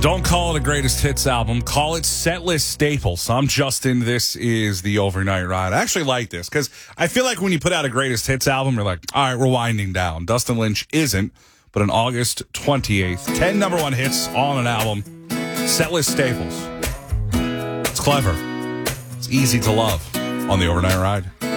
Don't call it a greatest hits album. Call it setlist staples. I'm Justin. This is the Overnight Ride. I actually like this because I feel like when you put out a greatest hits album, you're like, all right, we're winding down. Dustin Lynch isn't, but on August 28th, 10 number one hits on an album. Setlist staples. It's clever. It's easy to love on the Overnight Ride.